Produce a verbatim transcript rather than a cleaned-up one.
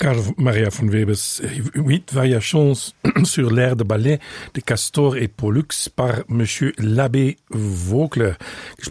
Karl Maria von Webers huit variations sur l'air de ballet de Castor et Pollux par Monsieur l'abbé Vogler, gespielt